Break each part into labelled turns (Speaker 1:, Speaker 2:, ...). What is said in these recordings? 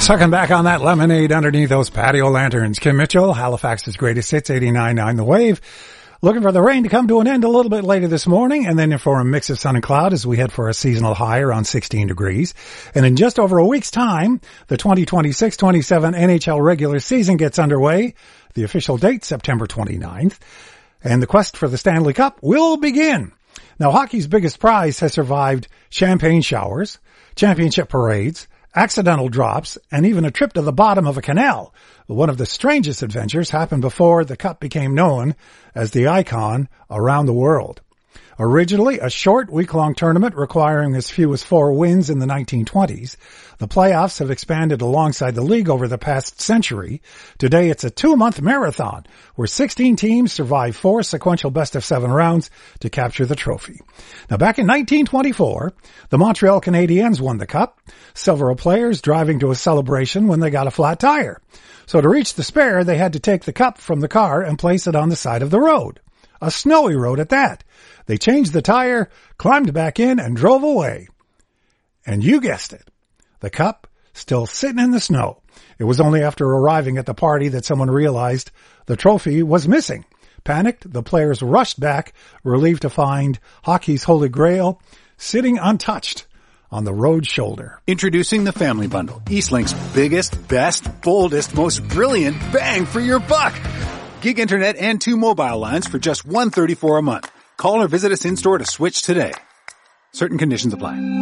Speaker 1: Sucking back on that lemonade underneath those patio lanterns. Kim Mitchell, Halifax's greatest hits, 89.9 The Wave. Looking for the rain to come to an end a little bit later this morning, and then for a mix of sun and cloud as we head for a seasonal high around 16 degrees. And in just over a week's time, the 2026-27 NHL regular season gets underway. The official date, September 29th. And the quest for the Stanley Cup will begin. Now, hockey's biggest prize has survived champagne showers, championship parades, accidental drops, and even a trip to the bottom of a canal. One of the strangest adventures happened before the Cup became known as the icon around the world. Originally a short week-long tournament requiring as few as 4 wins in the 1920s, the playoffs have expanded alongside the league over the past century. Today it's a 2-month marathon where 16 teams survive 4 sequential best-of-7 rounds to capture the trophy. Now back in 1924, the Montreal Canadiens won the Cup, several players driving to a celebration when they got a flat tire. So to reach the spare, they had to take the Cup from the car and place it on the side of the road. A snowy road at that. They changed the tire, climbed back in, and drove away. And you guessed it. The Cup still sitting in the snow. It was only after arriving at the party that someone realized the trophy was missing. Panicked, the players rushed back, relieved to find hockey's holy grail sitting untouched on the road shoulder.
Speaker 2: Introducing the Family Bundle, Eastlink's biggest, best, boldest, most brilliant bang for your buck. Gig internet and 2 mobile lines for just $134 a month. Call or visit us in-store to switch today. Certain conditions apply.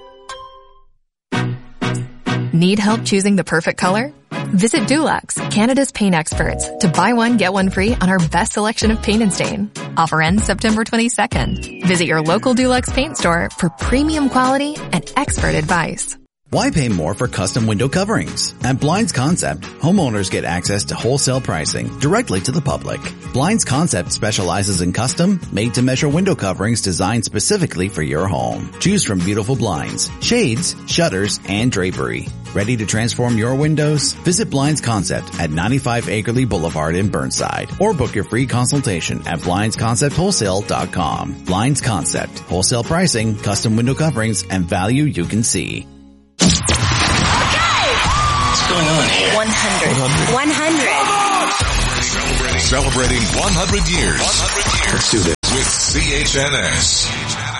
Speaker 3: Need help choosing the perfect color? Visit Dulux, Canada's paint experts, to buy one, get one free on our best selection of paint and stain. Offer ends September 22nd. Visit your local Dulux paint store for premium quality and expert advice.
Speaker 4: Why pay more for custom window coverings? At Blinds Concept, homeowners get access to wholesale pricing directly to the public. Blinds Concept specializes in custom, made-to-measure window coverings designed specifically for your home. Choose from beautiful blinds, shades, shutters, and drapery. Ready to transform your windows? Visit Blinds Concept at 95 Acreley Boulevard in Burnside, or book your free consultation at blindsconceptwholesale.com. Blinds Concept, wholesale pricing, custom window coverings, and value you can see.
Speaker 5: What's going on here? 100.
Speaker 6: Celebrating 100 years.
Speaker 5: 100 years.
Speaker 6: Let's do this with CHNS.